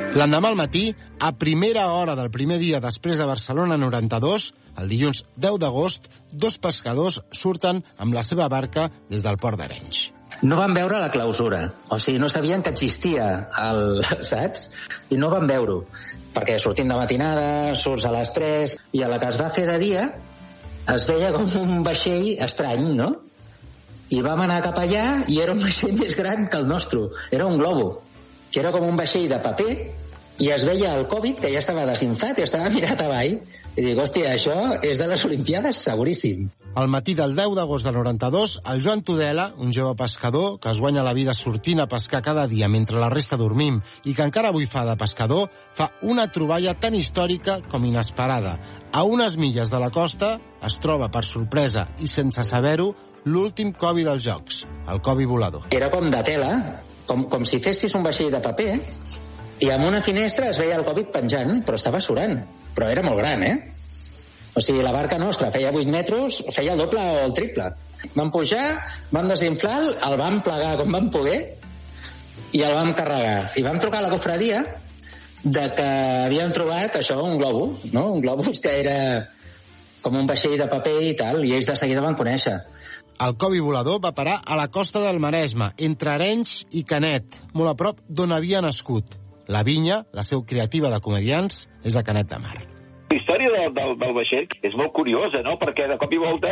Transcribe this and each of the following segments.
L'endemà al matí, a primera hora del primer dia després de Barcelona 92, el dilluns 10 d'agost, 2 pescadors surten amb la seva barca des del port d'Arenys. No van veure la clausura, o sigui, no sabien que existia saps? I no van veure-ho, perquè sortim de matinada, surts a les 3, i a la que es va fer de dia es veia com un vaixell estrany, no? I vam anar cap allà i era un vaixell més gran que el nostre, era un globo, que era com un vaixell de paper, i es veia el Covid que ja estava desinflat i estava mirat avall. I dic, hòstia, això és de les Olimpiades seguríssim. Al matí del 10 d'agost del 92, el Joan Tudela, un jove pescador que es guanya la vida sortint a pescar cada dia mentre la resta dormim i que encara avui fa de pescador, fa una troballa tan històrica com inesperada. A unes milles de la costa es troba, per sorpresa i sense saber-ho, l'últim Covi dels Jocs, el Covi volador. Era com de tela, com si fessis un vaixell de paper, i amb una finestra es veia el Covid penjant, però estava surant. Però era molt gran, O sigui, la barca nostra feia 8 metres, feia el doble o el triple. Vam pujar, vam desinflar, el vam plegar com vam poder i el vam carregar. I vam trucar a la cofradia de que havíem trobat això, un globus, no? Un globus que era com un vaixell de paper i tal, i ells de seguida van conèixer. El Covi volador va parar a la costa del Maresme, entre Arenys i Canet, molt a prop d'on havia nascut. La Vinya, la seu creativa de comedians, és a Canet de Mar. La història del vaixell és molt curiosa, no? Perquè de cop i volta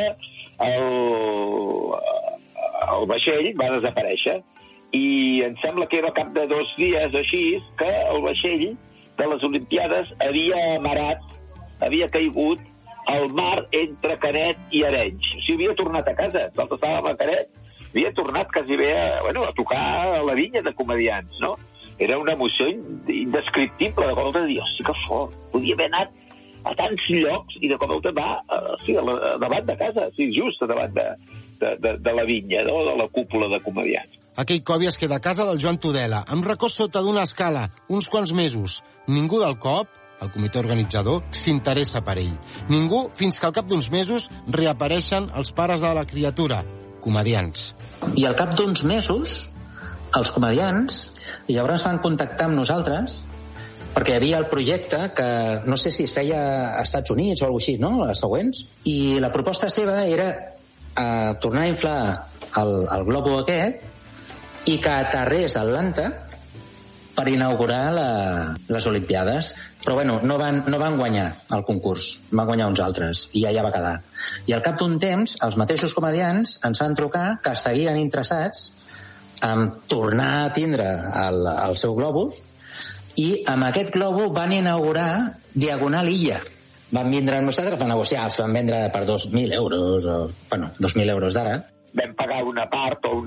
el vaixell va desaparèixer i em sembla que era al cap de 2 dies o així que el vaixell de les Olimpiades havia amarat, havia caigut al mar entre Canet i Arenys. O sigui, havia tornat a casa. Nosaltres estàvem a Canet, havia tornat quasi bé a tocar a la Vinya de comedians, no? Era una emoció indescriptible. De cop de dir, sí que fort, podia haver anat a tants llocs i de cop va davant de casa, just davant de la Vinya, no? De la cúpula de comedians. Aquell Covi es queda a casa del Joan Tudela, amb racó sota d'una escala, uns quants mesos. Ningú del COP, el comitè organitzador, s'interessa per ell. Ningú, fins que al cap d'uns mesos reapareixen els pares de la criatura, comedians. I al cap d'uns mesos, els comedians llavors van contactar amb nosaltres perquè hi havia el projecte que no sé si es feia a Estats Units o alguna cosa així, no? Les següents. I la proposta seva era tornar a inflar el globo aquest i que aterrés a Atlanta per inaugurar les Olimpiades. Però bueno, no van guanyar el concurs, van guanyar uns altres, i ja va quedar. I al cap d'un temps, els mateixos comedians ens van trucar que seguien interessats en tornar a tindre el seu globus, i amb aquest globus van inaugurar Diagonal Illa. Van vindre amb nosaltres, van negociar, els van vendre per 2.000 euros, 2.000 euros d'ara. Vam pagar una part o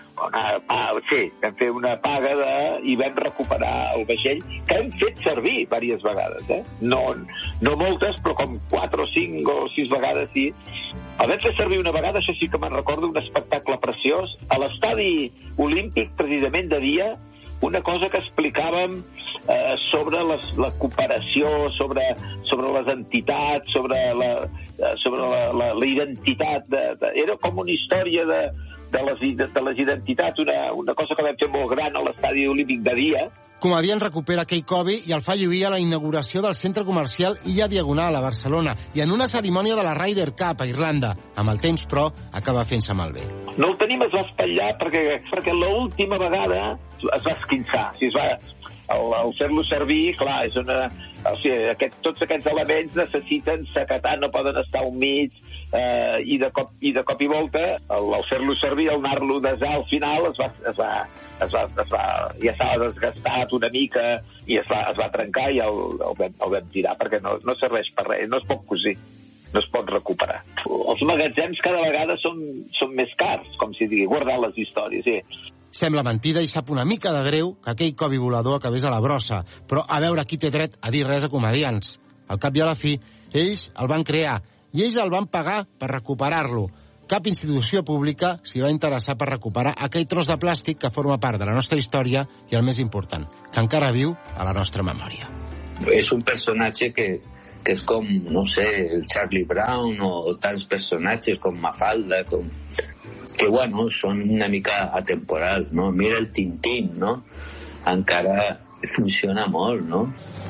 vam fer una paga i vam recuperar el vaixell, que hem fet servir diverses vegades, No moltes, però com 4 o 5 o 6 vegades sí. El vam fer servir una vegada, això sí que me'n recordo, un espectacle preciós, a l'estadi olímpic, precisament de dia, una cosa que explicàvem sobre la cooperació, sobre les entitats, sobre la identitat. Era com una història de les identitats, una cosa que vam fer molt gran a l'estadi olímpic de dia. Comediant recupera aquell Covi i el fa lluir a la inauguració del centre comercial Illa Diagonal a Barcelona i en una cerimònia de la Ryder Cup a Irlanda. Amb el temps, però, acaba fent-se malbé. No el tenim, es va espatllar perquè l'última vegada es va esquinçar. El fer-lo servir, clar, és una... O sigui, tots aquests elements necessiten sequetar, no poden estar humits, i de cop i volta el fer-lo servir, el anar-lo desar al final ja s'ha desgastat una mica i es va trencar i el vam tirar perquè no serveix per res, no es pot cosir, no es pot recuperar. Els magatzems cada vegada són més cars, com si digui, guardar les històries, sí. Sembla mentida i sap una mica de greu que aquell Covi volador acabés a la brossa, però a veure qui té dret a dir res a comedians. Al cap i a la fi, ells el van crear i ells el van pagar per recuperar-lo. Cap institució pública s'hi va interessar per recuperar aquell tros de plàstic que forma part de la nostra història i, el més important, que encara viu a la nostra memòria. És un personatge que és com, no sé, el Charlie Brown o tants personatges com Mafalda, que, bueno, són una mica atemporals, no? Mira el Tintín, no? Encara funciona molt, no?